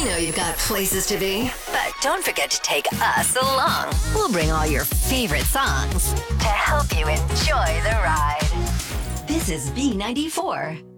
We know you've got places to be, but don't forget to take us along. We'll bring all your favorite songs to help you enjoy the ride. This is B94.